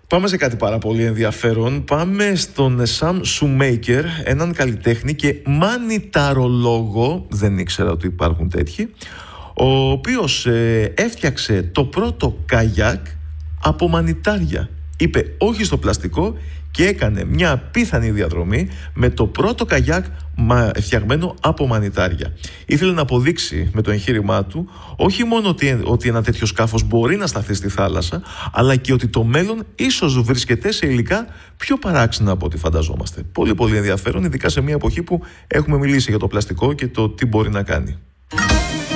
Πάμε σε κάτι πάρα πολύ ενδιαφέρον. Πάμε στον Sam Shoemaker, έναν καλλιτέχνη και μανιταρολόγο, δεν ήξερα ότι υπάρχουν τέτοιοι, ο οποίος έφτιαξε το πρώτο καγιάκ από μανιτάρια. Είπε όχι στο πλαστικό και έκανε μια απίθανη διαδρομή με το πρώτο καγιάκ φτιαγμένο από μανιτάρια. Ήθελε να αποδείξει με το εγχείρημά του όχι μόνο ότι ένα τέτοιο σκάφος μπορεί να σταθεί στη θάλασσα, αλλά και ότι το μέλλον ίσως βρίσκεται σε υλικά πιο παράξενα από ό,τι φανταζόμαστε. Πολύ πολύ ενδιαφέρον, ειδικά σε μια εποχή που έχουμε μιλήσει για το πλαστικό και το τι μπορεί να κάνει.